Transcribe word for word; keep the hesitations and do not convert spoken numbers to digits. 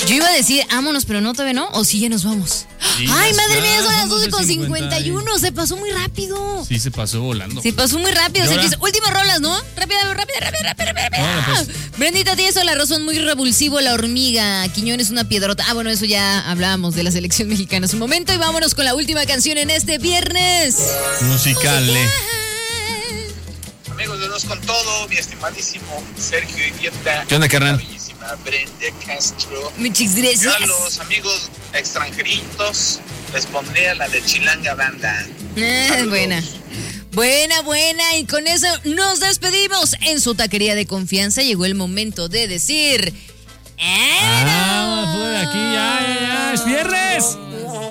Yo iba a decir, vámonos, pero no, todavía no. O sí, ya nos vamos. Sí, Ay, ya madre está, mía, son las son doce con doce cincuenta y uno. cincuenta y uno. Se pasó muy rápido. Sí, se pasó volando. Se pasó muy rápido. ¿Y Se ahora? quiso- Últimas rolas, ¿no? Rápida, rápida, rápida, rápida, rápida. Bueno, pues. Brendita Tieso, el arroz son muy revulsivo, la hormiga. Quiñones, una piedrota. Ah, bueno, eso ya hablábamos de la selección mexicana hace un momento. Y vámonos con la última canción en este viernes. Musical, eh. Amigos de Dos con Todo, mi estimadísimo Sergio Idiota. ¿Qué onda, carnal? La bellísima Brenda Castro. Muchas Yo gracias. a los amigos extranjeritos les pondría la de Chilanga Banda. Ah, Saludos. buena. Buena, buena. Y con eso nos despedimos. En su taquería de confianza llegó el momento de decir... Ah, por aquí, ya, ya, ya. ¡Es viernes!